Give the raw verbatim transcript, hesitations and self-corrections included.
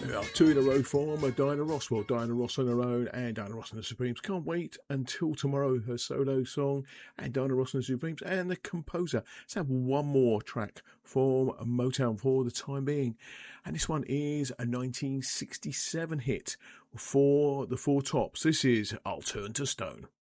Yeah, two in a row from Diana Ross. Well, Diana Ross on her own and Diana Ross and the Supremes. Can't wait until tomorrow, her solo song, and Diana Ross and the Supremes and the composer. Let's have one more track from Motown for the time being. And this one is a nineteen sixty-seven hit for the Four Tops. This is I'll Turn to Stone.